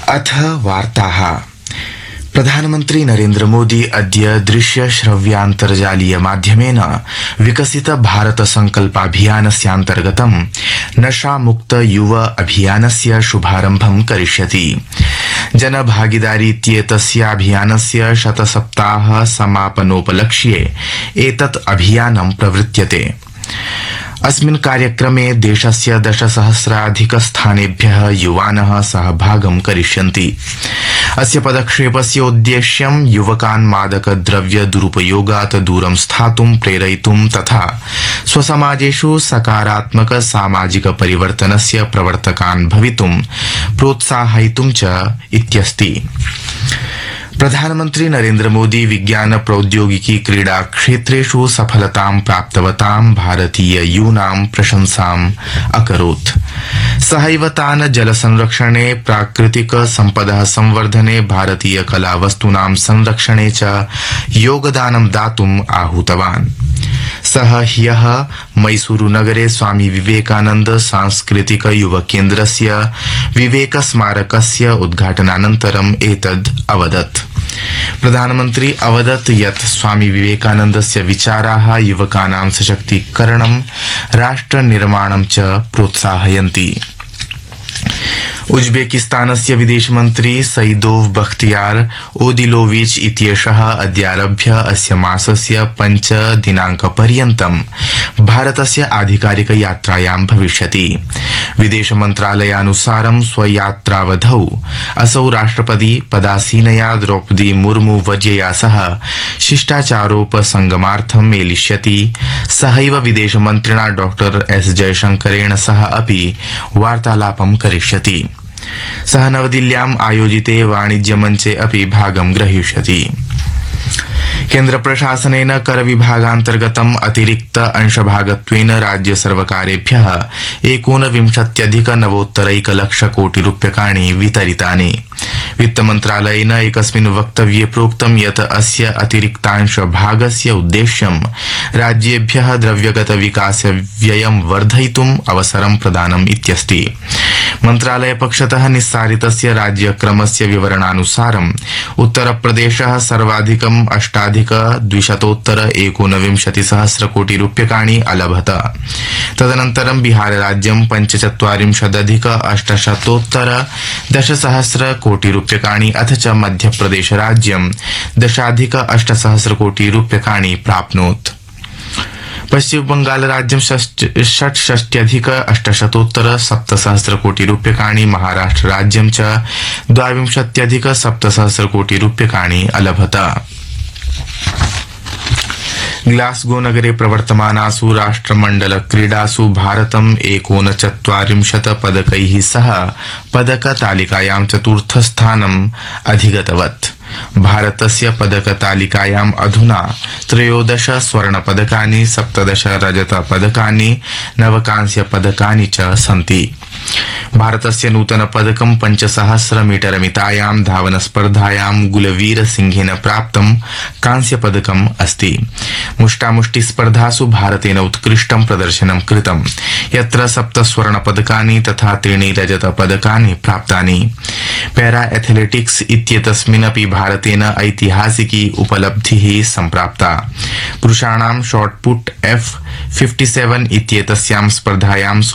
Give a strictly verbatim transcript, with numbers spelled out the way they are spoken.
अथ वार्ताः। प्रधानमन्त्री नरेन्द्र मोदी अद्य दृश्य श्रव्यान्तर्जालीय माध्यमेन विकसित भारत संकल्पाभियानस्यान्तर्गतं नशामुक्त युव अभियानस्य शुभारम्भं करिष्यति। जनभागीदारी इत्येतस्याभियानस्य शतसप्ताह समापनोपलक्ष्ये एतत् अभियानं प्रवृत्यते। अस्मिन् कार्यक्रमे देशस्य दशसहस्राधिक स्थानेभ्यः युवानः सहभागं करिष्यन्ति। अस्य पदक्षेपस्य उद्देश्यं युवकान् मादकद्रव्य दुरुपयोगात् दूरं स्थातुं प्रेरयितुं तथा स्वसमाजेषु सकारात्मक सामाजिक परिवर्तनस्य प्रवर्तकान् भवितुं प्रोत्साहयितुं च इत्यस्ति। प्रधानमन्त्री नरेन्द्र मोदी विज्ञान प्रौद्योगिकी क्रीडा क्षेत्रेषु सफलतां प्राप्तवतां भारतीय यूनां प्रशंसाम् अकरोत्। सहैव तान् जल संरक्षणे, प्राकृतिक सम्पदः संवर्धने, भारतीय कला वस्तूनां संरक्षणे च योगदानं दातुम् आहूतवान्। सः ह्यः मैसूरु नगरे स्वामी विवेकानंद सांस्कृतिक युव केन्द्रस्य विवेक स्मारकस्य उद्घाटनानन्तरम् एतद् अवदत्। प्रधानमन्त्री अवदत् यत् स्वामी विवेकानन्दस्य विचाराः युवकानां सशक्तीकरणं, राष्ट्र निर्माणं च प्रोत्साहयन्ति। उज्बेकिस्तानस्य विदेशमन्त्री सईदोव बख्तियार ओदिलोविच इत्येषः अद्यारभ्य अस्य मासस्य पंच दिनांकपर्यन्तं भारतस्य आधिकारिक यात्रायां भविष्यति। विदेशमन्त्रालयानुसारं स्वयात्रावधौ असौ राष्ट्रपति पदासीनया द्रौपदी मुर्मू वर्यया सह शिष्टाचारोपसंगमार्थं मेलिष्यति। सहैव विदेशमन्त्रिणा डॉ एस जयशंकरेण सह अपि वार्तालापं करिष्यति। सः नवदिल्ल्याम् आयोजिते वाणिज्यमञ्चे अपि भागं ग्रहीष्यति। केन्द्र प्रशासनेन कर विभागान्तर्गतम् अतिरिक्त अंशभागत्वेन राज्य सर्वकारेभ्यः एकोनविंशत्यधिक नवोत्तरैकलक्ष कोटि रूप्यकाणि वितरितानि। वित्तमन्त्रालयेन एकस्मिन् वक्तव्ये प्रोक्तं यत् अस्य अतिरिक्तांश भागस्य उद्देश्यं राज्येभ्यः द्रव्यगत विकास व्ययं वर्धयितुम् अवसरं प्रदानम् इत्यस्ति। मन्त्रालय पक्षतः निस्सारितस्य राज्यक्रमस्य विवरणानुसारम् उत्तरप्रदेशः सर्वाधिकम् अष्टाधिक द्विशतोत्तर एकोनविंशति सहस्र कोटि रूप्यकाणि अलभत। तदनन्तरं बिहारराज्यं पञ्चचत्वारिंशदधिक अष्टशतोत्तर दशसहस्र कोटि रूप्यकाणि अथ च मध्यप्रदेशराज्यं दशाधिक अष्टसहस्र कोटि रूप्यकाणि प्राप्नोत्। पश्चिमबंगालराज्यं षट्षष्ट्यधिक अष्टशतोत्तर सप्तसहस्र कोटि रूप्यकाणि, महाराष्ट्रराज्यं च द्वाविंशत्यधिक सप्तसहस्र कोटि रूप्यकाणि अलभत। ग्लासगो नगरे प्रवर्तमानासु राष्ट्रमण्डल क्रीडासु भारतम् एकोनचत्वारिंशत् पदकैः सह पदकतालिकायां चतुर्थस्थानम् अधिगतवत्। भारतस्य पदकतालिकायाम् अधुना त्रयोदश स्वर्णपदकानि, सप्तदश रजतपदकानि, नव कांस्यपदकानि च सन्ति। भारतस्य नूतन पदकं पञ्चसहस्र मीटर मितायां धावनस्पर्धायां गुलवीर सिंहेन प्राप्तं कांस्यपदकम् अस्ति। मुष्टामुष्टि स्पर्धासु भारतेन उत्कृष्टं प्रदर्शनं कृतं, यत्र सप्त स्वर्णपदकानि तथा त्रीणि रजतपदकानि प्राप्तानि। पैरा एथलेटिक्स इत्येतस्मिन्नपि भारतेन ऐतिहासिकी उपलब्धिः सम्प्राप्ता। पुरुषाणां शॉटपुट एफ सप्तसप्ततिः इत्येतस्यां स्पर्धायां